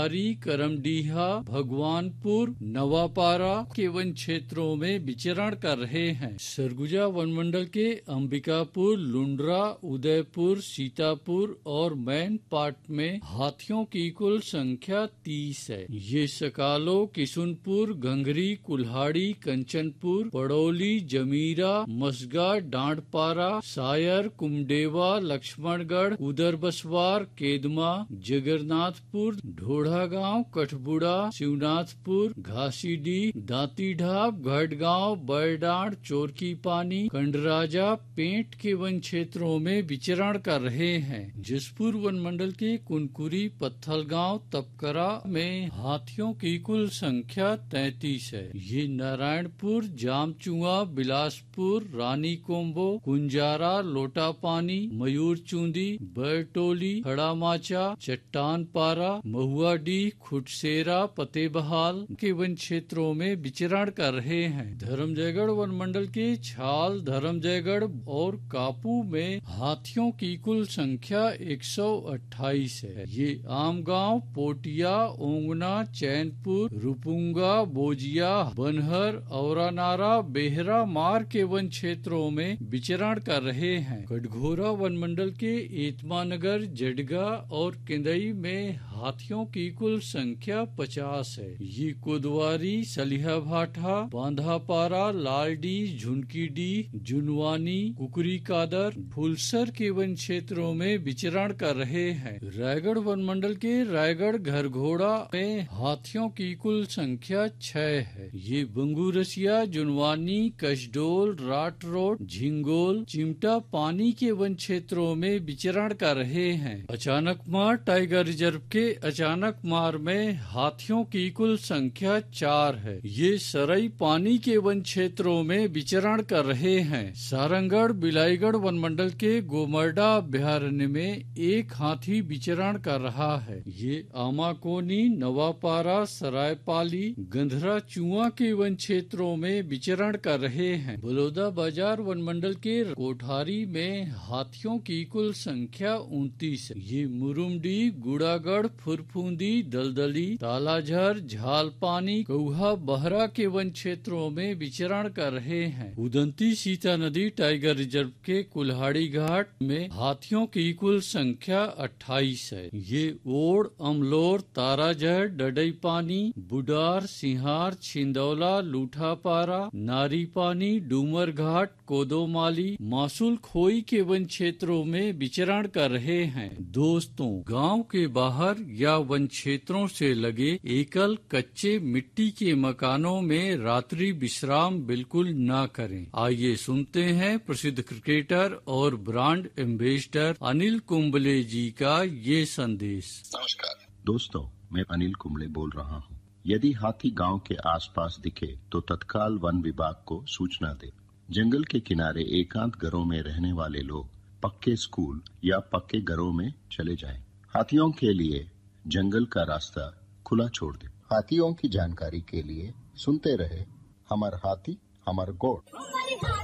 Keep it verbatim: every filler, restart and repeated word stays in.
कोठारी, करमडीहा, भगवानपुर, नवापारा के वन क्षेत्रों में विचरण कर रहे हैं। सरगुजा वन मंडल के अंबिकापुर, लुंड्रा, उदयपुर, सीतापुर और मैन पाट में हाथियों की कुल संख्या तीस है। ये सकालो, किशुनपुर, घंघरी, कुल्हाड़ी, कंचनपुर, पड़ौली, जमीरा, मसगा, डांडपारा, सायर, कुमडेवा, लक्ष्मणगढ़, उदरबसवार, केदमा, जगन्नाथपुर, ढोढ़ागांव, कठबुड़ा, शिवनाथपुर, घासीडीह, दांतीढाब, घाटगांव, बरडांड, चोरकी पानी, कंडराजा, पेंट के वन क्षेत्रों में विचरण कर रहे हैं। जसपुर वन मंडल के कुनकुरी, पत्थलगांव, तपकरा में हाथियों की कुल संख्या तैंतीस है। ये नारायणपुर, जामचुआ, बिलासपुर, रानी कोम्बो, कुंजारा, लोटापानी, मयूरचूंदी, बरटोली, खड़ामाचा, चट्टानपारा, महुआडीह, खुटसेरा, फतेहबहाल के वन क्षेत्रों में विचरण कर रहे हैं। धर्मजयगढ़ वन मंडल के छाल, धर्मजयगढ़ और कापू में हाथियों की कुल संख्या एक सौ अट्ठाईस है। ये आमगांव, पोटिया, ओंगना, चैनपुर, रुपुंगा, बोजिया, बनहर, औरानारा, बेहरा मार के वन क्षेत्रों में विचरण कर रहे हैं। कटघोरा वन मंडल के एतमानगर, जडगा और केंदई में हाथियों की कुल संख्या पचास है। ये कोदवारी, सलिहाभाठा, बांधापारा, लालडी, झुनकीडी, जुनवानी, कुकरी कादर, फुलसर के वन क्षेत्रों में विचरण कर रहे हैं। रायगढ़ वन मंडल के रायगढ़, घरघोड़ा में हाथियों की कुल संख्या छह है। ये बंगूरसिया, जुनवानी, कसडोल, राट रोड, झिंगोल, चिमटा पानी के वन क्षेत्रों में विचरण कर रहे हैं। अचानक मार टाइगर रिजर्व के अचानक मार में हाथियों की कुल संख्या चार है। ये सरई पानी के वन क्षेत्रों में विचरण कर रहे हैं। सारंगढ़, बिलाईगढ़ वन मंडल के गोमर्डा अभ्यारण्य में एक हाथी विचरण कर रहा है। ये आमाकोनी, नवापारा, सरायपाली, गंधरा चुआ के वन क्षेत्रों में विचरण कर रहे हैं। बलौदा बाजार वन मंडल के कोठारी में हाथियों की कुल संख्या उनतीस है। ये मुरुमडी, गुड़ागढ़, फुरफुंदी, दलदली, तालाझर, झालपानी, कौहा, बहरा के वन क्षेत्रों में विचरण कर रहे हैं। उदंती सीता नदी टाइगर रिजर्व के कुल्हाड़ी घाट में हाथियों की कुल संख्या अट्ठाईस है। ये ओड़, अमलोर, ताराजहर, डडईपानी, बुडार, सिंहार, छिंदौला, लूठापारा, नारीपानी, डूमर घाट, कोदोमाली, मासूल खोई के वन क्षेत्रों में विचरण कर रहे हैं। दोस्तों, गांव के बाहर या वन क्षेत्रों से लगे एकल कच्चे मिट्टी के मकानों में रात्रि विश्राम बिल्कुल न करें। आइए सुनते हैं प्रसिद्ध क्रिकेटर और ब्रांड एम्बेसडर अनिल कुंबले जी का ये संदेश। नमस्कार दोस्तों, मैं अनिल कुंबले बोल रहा हूँ। यदि हाथी गांव के आसपास दिखे तो तत्काल वन विभाग को सूचना दे। जंगल के किनारे एकांत घरों में रहने वाले लोग पक्के स्कूल या पक्के घरों में चले जाएं। हाथियों के लिए जंगल का रास्ता खुला छोड़ दे। हाथियों की जानकारी के लिए सुनते रहे हमार हाथी हमार गोड़।